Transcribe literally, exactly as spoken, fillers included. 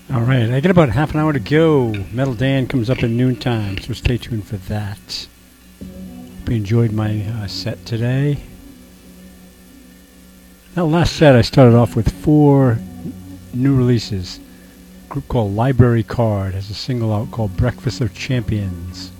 All right, I got about half an hour to go. Metal Dan comes up at noontime, so stay tuned for that. Hope you enjoyed my uh, set today. That last set, I started off with four new releases. A group called Library Card has a single out called Breakfast of Champions.